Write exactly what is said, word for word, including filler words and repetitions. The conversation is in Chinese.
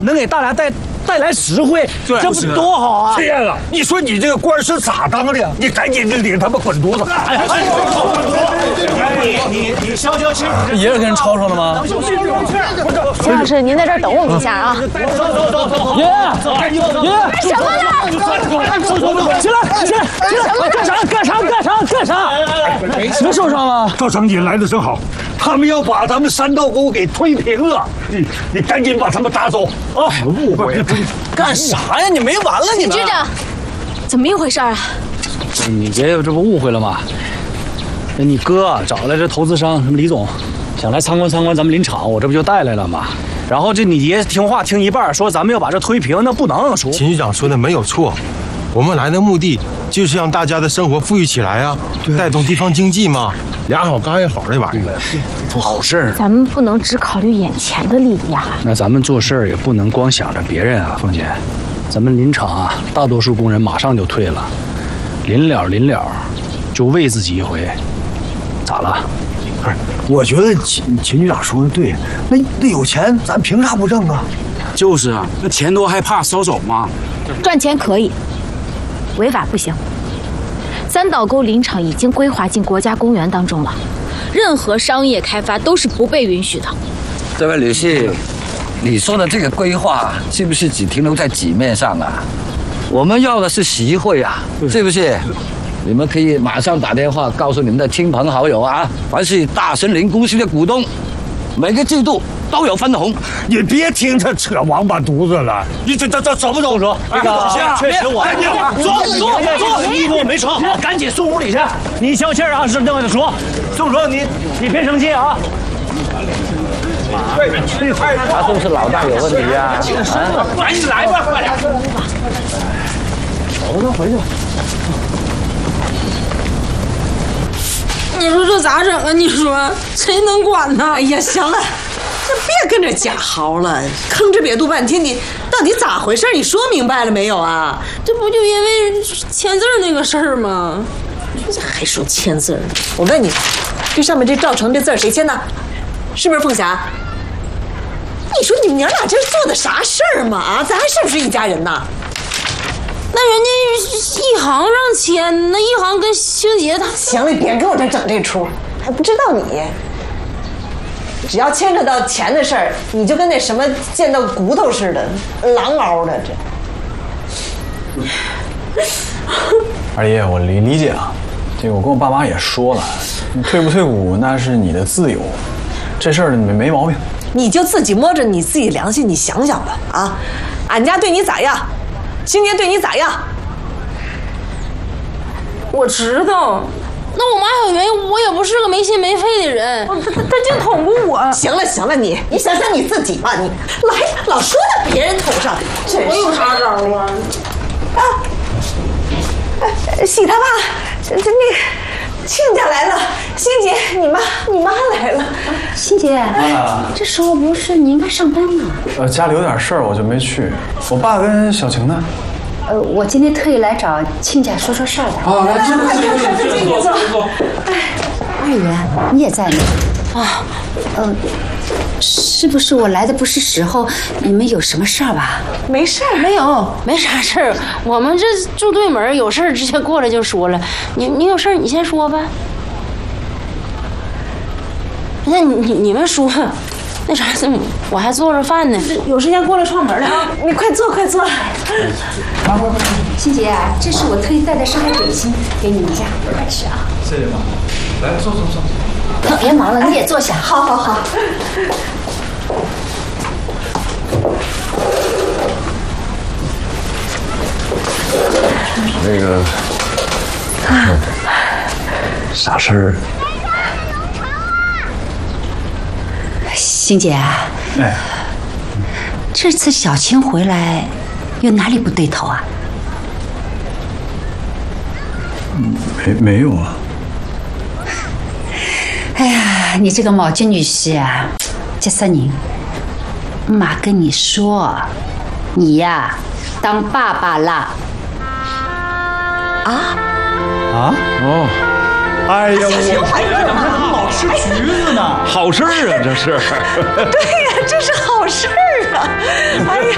能给大家带带来实惠，这不多好啊！ 这样啊，你说你这个官是咋当的？你赶紧的领他们滚犊子！哎呀， 你你你消消气，也是跟人吵吵的吗？ 秦老师，您在这儿等我们一下啊！ 走走走走，爷爷， 什么呢？ 起来起来起来，干啥干啥干啥干啥？谁受伤了？ 赵长锦来的正好，他们要把咱们三道沟给推平了。你你赶紧把他们打走啊！误会， 干啥呀？你没完了你们！ 局长，怎么一回事啊？ 你爷爷这不误会了吗？你哥找来这投资商，什么李总，想来参观参观咱们林场，我这不就带来了吗？然后这你爷听话听一半，说咱们要把这推平，那不能说。 秦局长说的没有错，我们来的目的就是让大家的生活富裕起来啊，带动地方经济嘛，俩好干一好的玩意儿， 好事。 咱们不能只考虑眼前的利益啊。 那咱们做事儿也不能光想着别人啊，凤姐。咱们林场啊，大多数工人马上就退了，临了临了就为自己一回，咋了？ 不是，我觉得秦秦局长说的对，那那有钱咱凭啥不挣啊？ 就是啊，那钱多还怕收手吗？ 赚钱可以，违法不行。三岛沟林场已经规划进国家公园当中了，任何商业开发都是不被允许的。 这位女士，你说的这个规划是不是只停留在纸面上啊？我们要的是实惠啊，是不是？你们可以马上打电话告诉你们的亲朋好友啊，凡是大森林公司的股东，每个季度都有分红。 你别听他扯王八犊子了，你这这这走不走？说这个确实我坐坐坐，衣服没穿好，赶紧送屋里去。你消气啊，是那么说。宋叔，你你别生气啊。 他是不是脑袋有问题啊？啊， 快点来吧，快点。 走着回去吧。 你说这咋整啊？你说谁能管呢？ 哎呀，行了，这别跟这假嚎了，吭哧瘪肚半天，你到底咋回事？你说明白了没有啊？ 这不就因为签字那个事儿吗？ 这还说签字？我问你，这上面这赵成这字谁签的？是不是凤霞？你说你们娘俩这是做的啥事儿嘛？啊，咱还是不是一家人呢？ 那人家一行让签，那一行跟星杰他…… 行了，别跟我这整这出，还不知道你。只要牵扯到钱的事儿，你就跟那什么见到骨头似的，狼嗷的这。 二爷，我理理解啊，这个我跟我爸妈也说了，你退不退股那是你的自由，这事儿没没毛病。 你就自己摸着你自己良心，你想想吧啊，俺家对你咋样？星杰对你咋样？ 我知道，那我妈小袁，我也不是个没心没肺的人，她她她净捅咕我。 行了行了，你你想想你自己吧，你来老说到别人头上，真是。 我有啥招啊？ 啊，喜他爸，这这那个亲家来了，欣姐，你妈你妈来了。 欣姐，啊、这时候不是你应该上班吗？ 呃，家里有点事儿，我就没去。我爸跟小晴呢？ 呃，我今天特意来找亲家说说事儿的。 啊，来，坐坐坐坐坐。 哎，二元，你也在呢？啊，嗯、呃，是不是我来的不是时候？你们有什么事儿吧？ 没事儿， 没有，没啥事儿。我们这住对门，有事儿直接过来就说了。你你有事儿你先说吧。那你你你们说，那啥，我还做着饭呢，有时间过来串门来啊！ 你快坐，快坐。 欣姐，这是我特意带的上海点心，给你们家，快吃啊！ 谢谢妈，来坐坐坐。 别忙了，你也坐下。 好好好。 那个，啥事儿？ 欣姐， 哎， 这次小青回来，有哪里不对头啊？ 没没有啊。 哎呀，你这个毛巾女婿啊，这三年，妈跟你说，你呀当爸爸了。啊？ 啊？哦。哎呀， 我老吃橘子呢， 好事儿啊，这是。 对呀，这是好事儿啊！哎呀。